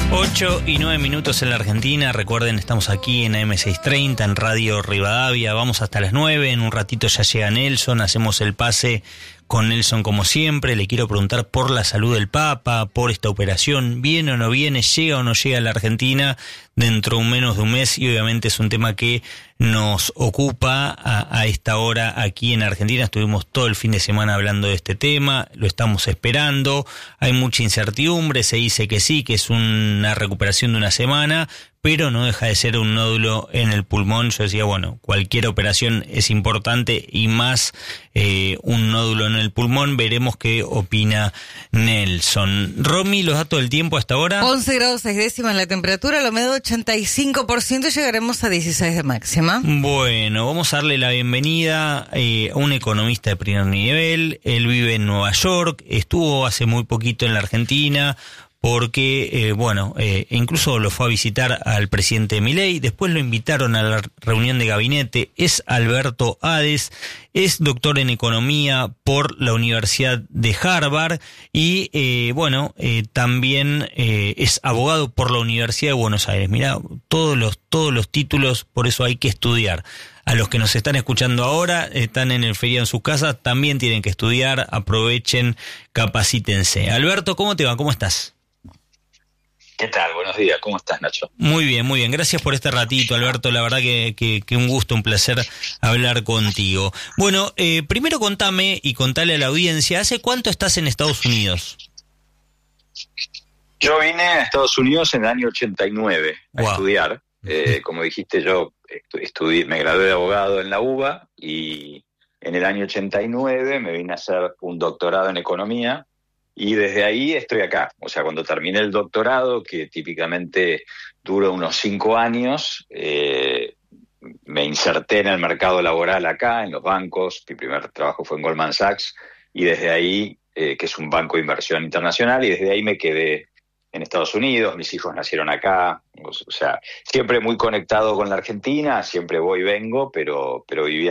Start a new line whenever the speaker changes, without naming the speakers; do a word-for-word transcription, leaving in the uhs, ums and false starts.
ocho y nueve minutos en la Argentina. Recuerden, estamos aquí en A M seiscientos treinta, en Radio Rivadavia. Vamos hasta las nueve. En un ratito ya llega Nelson. Hacemos el pase con Nelson como siempre. Le quiero preguntar por la salud del Papa, por esta operación. ¿Viene o no viene? ¿Llega o no llega a la Argentina dentro de menos de un mes? Y obviamente es un tema que nos ocupa a, a esta hora aquí en Argentina. Estuvimos todo el fin de semana hablando de este tema. Lo estamos esperando. Hay mucha incertidumbre. Se dice que sí, que es una recuperación de una semana, pero no deja de ser un nódulo en el pulmón. Yo decía, bueno, cualquier operación es importante y más eh, un nódulo en el pulmón. Veremos qué opina Nelson. Romy, los datos del tiempo hasta ahora.
once grados seis décimas la temperatura, la humedad ochenta y cinco por ciento y llegaremos a dieciséis de máxima.
Bueno, vamos a darle la bienvenida eh, a un economista de primer nivel. Él vive en Nueva York, estuvo hace muy poquito en la Argentina, porque, eh, bueno, eh, incluso lo fue a visitar al presidente Milei, después lo invitaron a la reunión de gabinete. Es Alberto Ades, es doctor en economía por la Universidad de Harvard y, eh, bueno, eh, también eh, es abogado por la Universidad de Buenos Aires. Mirá, todos los, todos los títulos, por eso hay que estudiar. A los que nos están escuchando ahora, están en el feriado en sus casas, también tienen que estudiar, aprovechen, capacítense. Alberto, ¿cómo te va? ¿Cómo estás?
¿Qué tal? Buenos días. ¿Cómo estás, Nacho?
Muy bien, muy bien. Gracias por este ratito, Alberto. La verdad que, que, que un gusto, un placer hablar contigo. Bueno, eh, primero contame y contale a la audiencia, ¿hace cuánto estás en Estados Unidos?
Yo vine a Estados Unidos en el año ochenta y nueve a
wow.
estudiar. Eh, como dijiste, yo estudié, me gradué de abogado en la U B A y en el año ochenta y nueve me vine a hacer un doctorado en economía. Y desde ahí estoy acá. O sea, cuando terminé el doctorado, que típicamente dura unos cinco años, eh, me inserté en el mercado laboral acá, en los bancos. Mi primer trabajo fue en Goldman Sachs. Y desde ahí, eh, que es un banco de inversión internacional, y desde ahí me quedé en Estados Unidos. Mis hijos nacieron acá. O sea, siempre muy conectado con la Argentina, siempre voy y vengo, pero, pero viví